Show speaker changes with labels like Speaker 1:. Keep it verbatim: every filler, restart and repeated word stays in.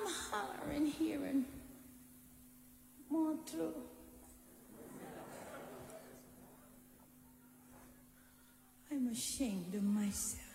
Speaker 1: I'm hollering here and want to. I'm ashamed of myself.